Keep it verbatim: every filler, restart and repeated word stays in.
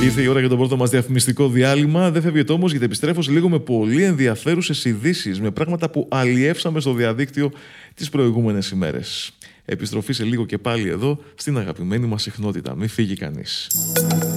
Ήρθε η ώρα για το πρώτο μας διαφημιστικό διάλειμμα. Δεν φεύγετε όμως, γιατί επιστρέφω σε λίγο με πολύ ενδιαφέρουσες ειδήσεις, με πράγματα που αλλιεύσαμε στο διαδίκτυο τις προηγούμενες ημέρες. Επιστροφή σε λίγο και πάλι εδώ, στην αγαπημένη μας συχνότητα. Μην φύγει κανείς.